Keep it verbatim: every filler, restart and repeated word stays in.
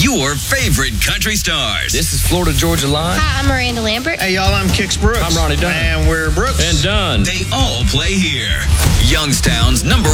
your favorite country stars. This is Florida Georgia Line. Hi, I'm Miranda Lambert. Hey, y'all, I'm Kix Brooks. I'm Ronnie Dunn. And we're Brooks. And Dunn. They all play here. Youngstown's number